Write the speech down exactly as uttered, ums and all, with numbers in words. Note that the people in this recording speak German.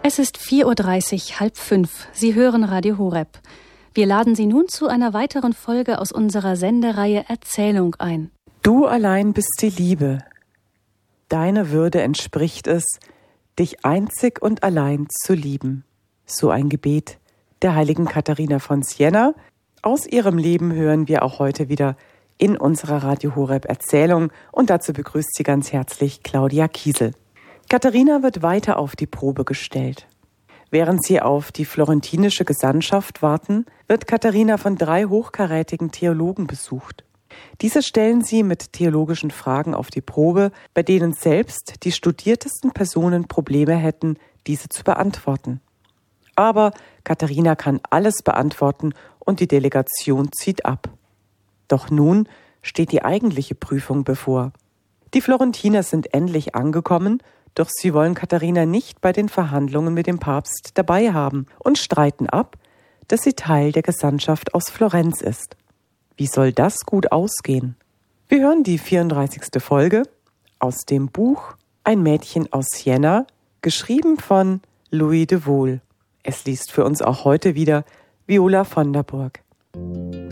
Es ist vier Uhr dreißig, halb fünf. Sie hören Radio Horeb. Wir laden Sie nun zu einer weiteren Folge aus unserer Sendereihe Erzählung ein. Du allein bist die Liebe. Deine Würde entspricht es, dich einzig und allein zu lieben. So ein Gebet der heiligen Katharina von Siena. Aus ihrem Leben hören wir auch heute wieder in unserer Radio Horeb Erzählung und dazu begrüßt sie ganz herzlich Claudia Kiesel. Katharina wird weiter auf die Probe gestellt. Während sie auf die florentinische Gesandtschaft warten, wird Katharina von drei hochkarätigen Theologen besucht. Diese stellen sie mit theologischen Fragen auf die Probe, bei denen selbst die studiertesten Personen Probleme hätten, diese zu beantworten. Aber Katharina kann alles beantworten und die Delegation zieht ab. Doch nun steht die eigentliche Prüfung bevor. Die Florentiner sind endlich angekommen, doch sie wollen Katharina nicht bei den Verhandlungen mit dem Papst dabei haben und streiten ab, dass sie Teil der Gesandtschaft aus Florenz ist. Wie soll das gut ausgehen? Wir hören die vierunddreißigste Folge aus dem Buch Ein Mädchen aus Siena, geschrieben von Louis de Wohl. Es liest für uns auch heute wieder Viola von der Burg.